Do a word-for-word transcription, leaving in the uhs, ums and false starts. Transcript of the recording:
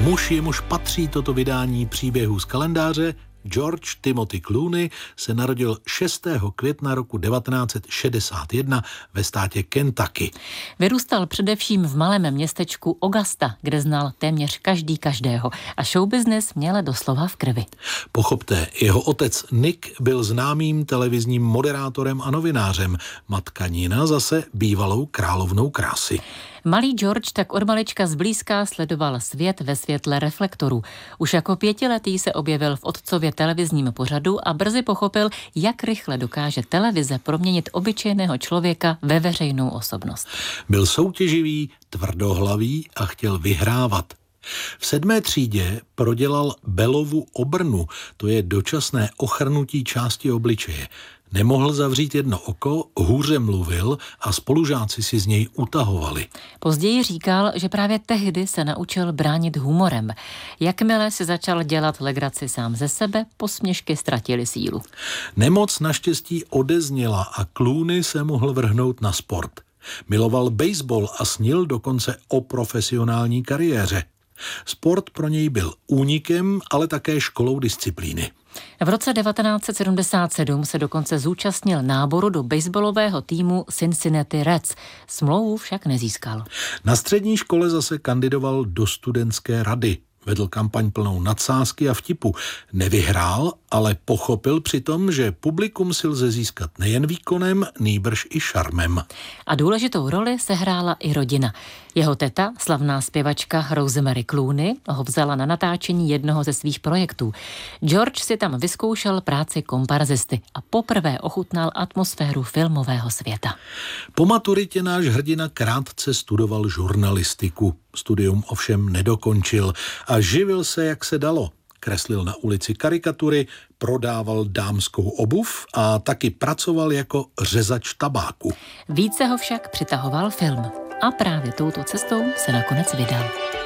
Muž, jemuž patří toto vydání příběhů z kalendáře, George Timothy Clooney, se narodil šestého května roku devatenáct set šedesát jedna ve státě Kentucky. Vyrůstal především v malém městečku Augusta, kde znal téměř každý každého a showbusiness měl doslova v krvi. Pochopte, jeho otec Nick byl známým televizním moderátorem a novinářem, matka Nina zase bývalou královnou krásy. Malý George tak od malička zblízka sledoval svět ve světle reflektorů. Už jako pětiletý se objevil v otcově televizním pořadu a brzy pochopil, jak rychle dokáže televize proměnit obyčejného člověka ve veřejnou osobnost. Byl soutěživý, tvrdohlavý a chtěl vyhrávat. V sedmé třídě prodělal Bellovu obrnu, to je dočasné ochrnutí části obličeje. Nemohl zavřít jedno oko, hůře mluvil a spolužáci si z něj utahovali. Později říkal, že právě tehdy se naučil bránit humorem. Jakmile si začal dělat legraci sám ze sebe, posměšky ztratily sílu. Nemoc naštěstí odezněla a Clooney se mohl vrhnout na sport. Miloval baseball a snil dokonce o profesionální kariéře. Sport pro něj byl únikem, ale také školou disciplíny. V roce devatenáct set sedmdesát sedm se dokonce zúčastnil náboru do baseballového týmu Cincinnati Reds. Smlouvu však nezískal. Na střední škole zase kandidoval do studentské rady. Vedl kampaň plnou nadsázky a vtipu. Nevyhrál, ale pochopil přitom, že publikum si lze získat nejen výkonem, nýbrž i šarmem. A důležitou roli sehrála i rodina. Jeho teta, slavná zpěvačka Rosemary Clooney, ho vzala na natáčení jednoho ze svých projektů. George si tam vyzkoušel práci komparzisty a poprvé ochutnal atmosféru filmového světa. Po maturitě náš hrdina krátce studoval žurnalistiku. Studium ovšem nedokončil a živil se, jak se dalo. Kreslil na ulici karikatury, prodával dámskou obuv a taky pracoval jako řezač tabáku. Více ho však přitahoval film a právě touto cestou se nakonec vydal.